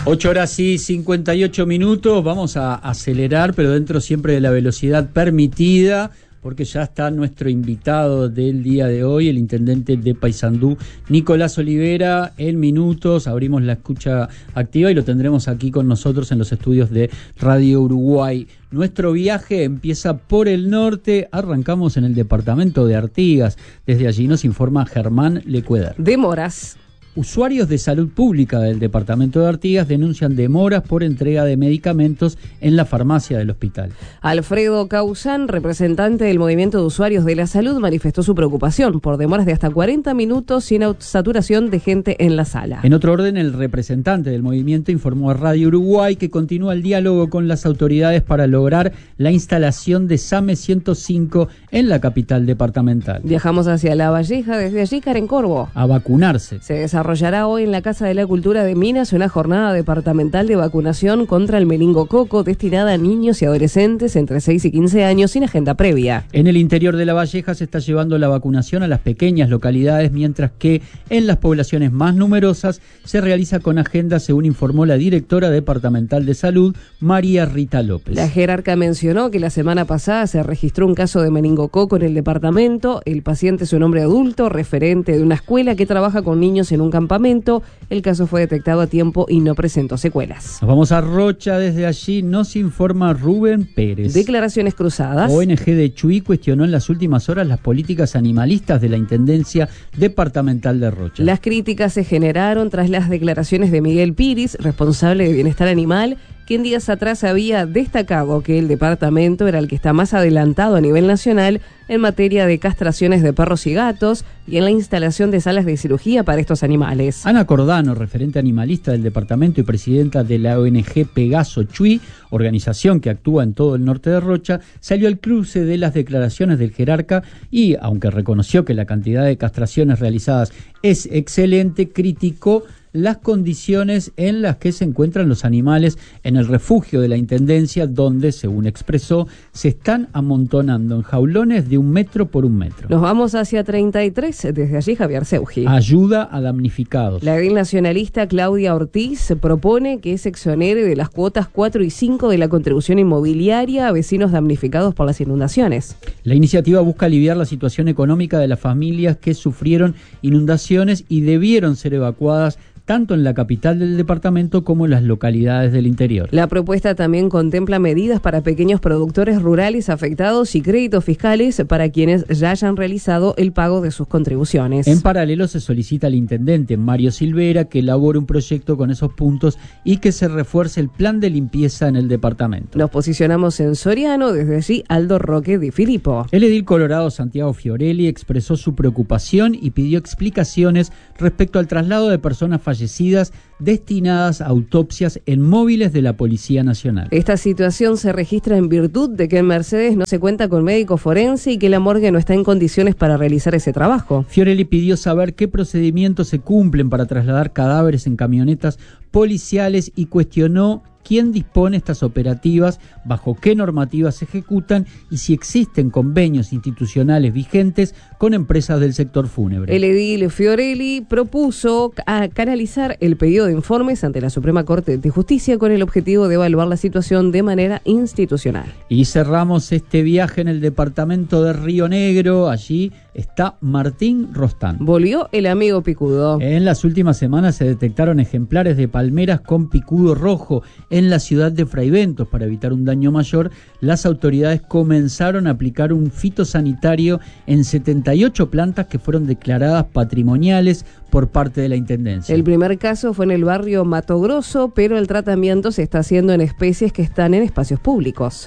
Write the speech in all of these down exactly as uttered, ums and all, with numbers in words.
ocho horas y cincuenta y ocho minutos, vamos a acelerar, pero dentro siempre de la velocidad permitida, porque ya está nuestro invitado del día de hoy, el intendente de Paysandú, Nicolás Olivera. En minutos abrimos la escucha activa y lo tendremos aquí con nosotros en los estudios de Radio Uruguay. Nuestro viaje empieza por el norte, arrancamos en el departamento de Artigas. Desde allí nos informa Germán Lecueder. Demoras. Usuarios de salud pública del departamento de Artigas denuncian demoras por entrega de medicamentos en la farmacia del hospital. Alfredo Causán, representante del Movimiento de Usuarios de la Salud, manifestó su preocupación por demoras de hasta cuarenta minutos sin saturación de gente en la sala. En otro orden, el representante del movimiento informó a Radio Uruguay que continúa el diálogo con las autoridades para lograr la instalación de SAME ciento cinco en la capital departamental. Viajamos hacia La Valleja, desde allí Karen Corvo. A vacunarse. Se desarrolló Desarrollará hoy en la Casa de la Cultura de Minas una jornada departamental de vacunación contra el meningococo destinada a niños y adolescentes entre seis y quince años sin agenda previa. En el interior de La Valleja se está llevando la vacunación a las pequeñas localidades, mientras que en las poblaciones más numerosas se realiza con agenda, según informó la directora departamental de salud, María Rita López. La jerarca mencionó que la semana pasada se registró un caso de meningococo en el departamento. El paciente es un hombre adulto, referente de una escuela que trabaja con niños en un campamento. El caso fue detectado a tiempo y no presentó secuelas. Nos vamos a Rocha, desde allí nos informa Rubén Pérez. Declaraciones cruzadas. O N G de Chuy cuestionó en las últimas horas las políticas animalistas de la Intendencia Departamental de Rocha. Las críticas se generaron tras las declaraciones de Miguel Piris, responsable de Bienestar Animal, quien días atrás había destacado que el departamento era el que está más adelantado a nivel nacional en materia de castraciones de perros y gatos y en la instalación de salas de cirugía para estos animales. Ana Cordano, referente animalista del departamento y presidenta de la O N G Pegaso Chuy, organización que actúa en todo el norte de Rocha, salió al cruce de las declaraciones del jerarca y, aunque reconoció que la cantidad de castraciones realizadas es excelente, criticó las condiciones en las que se encuentran los animales en el refugio de la Intendencia, donde, según expresó, se están amontonando en jaulones de un metro por un metro. Nos vamos hacia treinta y tres, desde allí Javier Seugi. Ayuda a damnificados. La edil nacionalista Claudia Ortiz propone que se exonere de las cuotas cuatro y cinco de la contribución inmobiliaria a vecinos damnificados por las inundaciones. La iniciativa busca aliviar la situación económica de las familias que sufrieron inundaciones y debieron ser evacuadas tanto en la capital del departamento como en las localidades del interior. La propuesta también contempla medidas para pequeños productores rurales afectados y créditos fiscales para quienes ya hayan realizado el pago de sus contribuciones. En paralelo se solicita al intendente Mario Silvera que elabore un proyecto con esos puntos y que se refuerce el plan de limpieza en el departamento. Nos posicionamos en Soriano, desde allí Aldo Roque Di Filippo. El edil colorado Santiago Fiorelli expresó su preocupación y pidió explicaciones respecto al traslado de personas fallecidas fallecidas destinadas a autopsias en móviles de la Policía Nacional. Esta situación se registra en virtud de que en Mercedes no se cuenta con médico forense y que la morgue no está en condiciones para realizar ese trabajo. Fiorelli pidió saber qué procedimientos se cumplen para trasladar cadáveres en camionetas policiales y cuestionó quién dispone estas operativas, bajo qué normativas se ejecutan y si existen convenios institucionales vigentes con empresas del sector fúnebre. El edil Fiorelli propuso a canalizar el pedido de informes ante la Suprema Corte de Justicia con el objetivo de evaluar la situación de manera institucional. Y cerramos este viaje en el departamento de Río Negro. Allí está Martín Rostán. Volvió el amigo picudo. En las últimas semanas se detectaron ejemplares de palmeras con picudo rojo en la ciudad de Fraiventos. Para evitar un daño mayor, las autoridades comenzaron a aplicar un fitosanitario en setenta y ocho plantas que fueron declaradas patrimoniales por parte de la Intendencia. El primer caso fue en el barrio Mato Grosso, pero el tratamiento se está haciendo en especies que están en espacios públicos.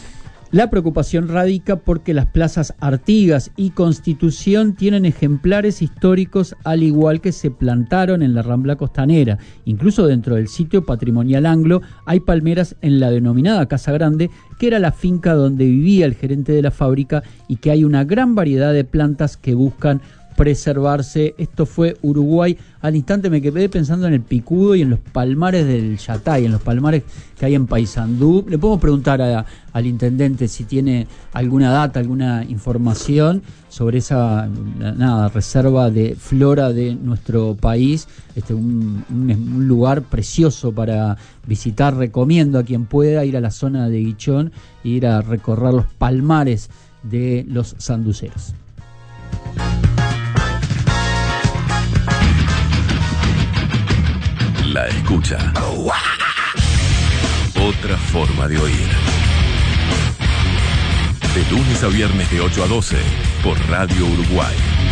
La preocupación radica porque las plazas Artigas y Constitución tienen ejemplares históricos al igual que se plantaron en la Rambla Costanera. Incluso dentro del sitio patrimonial Anglo hay palmeras en la denominada Casa Grande, que era la finca donde vivía el gerente de la fábrica, y que hay una gran variedad de plantas que buscan preservarse. Esto fue Uruguay. Al instante me quedé pensando en el picudo y en los palmares del Yatay, en los palmares que hay en Paysandú. Le podemos preguntar a, al intendente si tiene alguna data, alguna información sobre esa nada, reserva de flora de nuestro país. Este, un, un, un lugar precioso para visitar. Recomiendo a quien pueda ir a la zona de Guichón e ir a recorrer los palmares de los sanduceros. La escucha. Otra forma de oír. De lunes a viernes de ocho a doce por Radio Uruguay.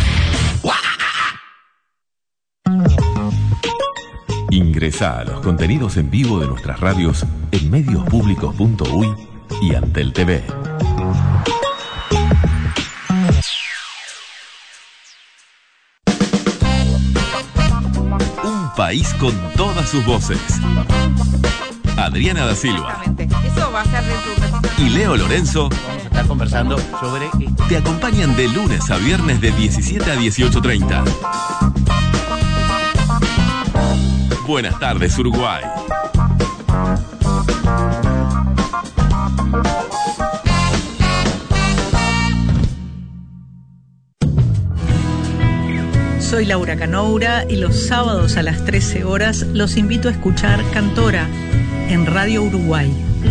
Ingresá a los contenidos en vivo de nuestras radios en mediospublicos punto uy y Antel T V. Un país con todas sus voces. Adriana da Silva. Eso va a ser de y Leo Lorenzo vamos a estar conversando sobre... te acompañan de lunes a viernes de diecisiete a dieciocho treinta. Buenas tardes, Uruguay. Soy Laura Canoura y los sábados a las trece horas los invito a escuchar Cantora en Radio Uruguay.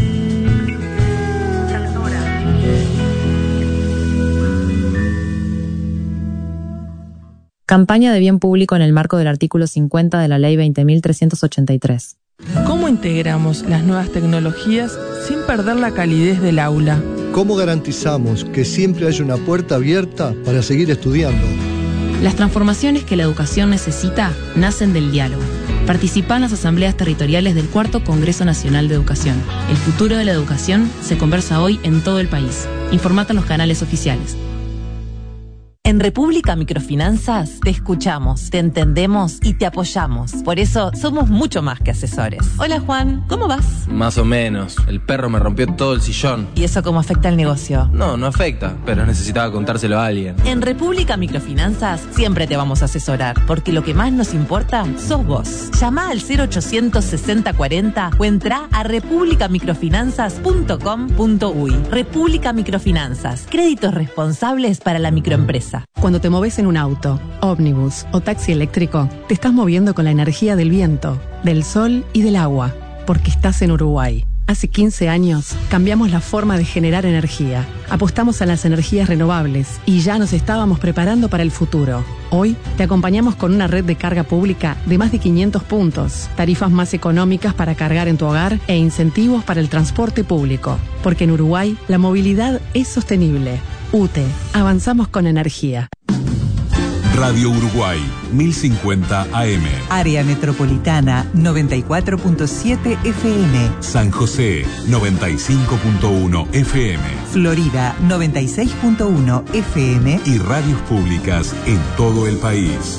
Campaña de bien público en el marco del artículo cincuenta de la Ley veinte mil trescientos ochenta y tres. ¿Cómo integramos las nuevas tecnologías sin perder la calidez del aula? ¿Cómo garantizamos que siempre haya una puerta abierta para seguir estudiando? Las transformaciones que la educación necesita nacen del diálogo. Participa en las asambleas territoriales del Cuarto Congreso Nacional de Educación. El futuro de la educación se conversa hoy en todo el país. Informate en los canales oficiales. En República Microfinanzas te escuchamos, te entendemos y te apoyamos. Por eso somos mucho más que asesores. Hola Juan, ¿cómo vas? Más o menos. El perro me rompió todo el sillón. ¿Y eso cómo afecta al negocio? No, no afecta, pero necesitaba contárselo a alguien. En República Microfinanzas siempre te vamos a asesorar, porque lo que más nos importa sos vos. Llama al cero ochocientos sesenta cuarenta o entra a república microfinanzas punto com punto uy. República Microfinanzas, créditos responsables para la microempresa. Cuando te moves en un auto, ómnibus o taxi eléctrico, te estás moviendo con la energía del viento, del sol y del agua, porque estás en Uruguay. Hace quince años cambiamos la forma de generar energía, apostamos a las energías renovables y ya nos estábamos preparando para el futuro. Hoy te acompañamos con una red de carga pública de más de quinientos puntos, tarifas más económicas para cargar en tu hogar e incentivos para el transporte público. Porque en Uruguay la movilidad es sostenible. U T E, avanzamos con energía. Radio Uruguay, mil cincuenta A M. Área Metropolitana, noventa y cuatro punto siete F M. San José, noventa y cinco punto uno F M. Florida, noventa y seis punto uno F M. Y radios públicas en todo el país.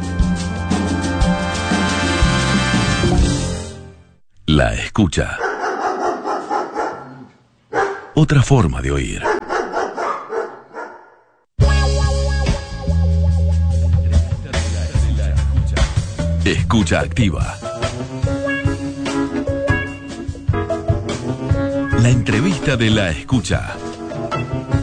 La escucha. Otra forma de oír. Escucha activa. La entrevista de La Escucha.